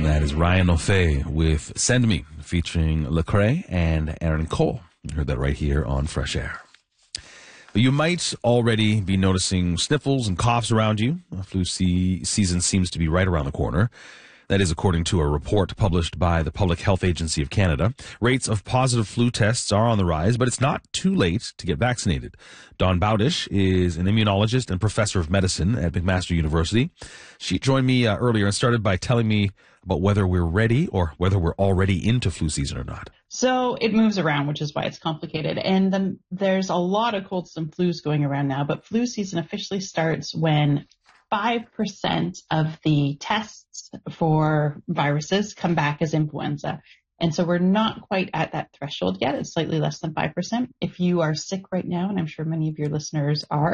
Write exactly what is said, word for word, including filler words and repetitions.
that is Ryan O'Fay with Send Me, featuring Lecrae and Aaron Cole. You heard that right here on Fresh Air. But you might already be noticing sniffles and coughs around you. Flu se- season seems to be right around the corner. That is according to a report published by the Public Health Agency of Canada. Rates of positive flu tests are on the rise, but it's not too late to get vaccinated. Dawn Bowdish is an immunologist and professor of medicine at McMaster University. She joined me uh, earlier and started by telling me about whether we're ready or whether we're already into flu season or not. So it moves around, which is why it's complicated. And the, there's a lot of colds and flus going around now, but flu season officially starts when five percent of the tests for viruses come back as influenza. And so we're not quite at that threshold yet. It's slightly less than five percent. If you are sick right now, and I'm sure many of your listeners are,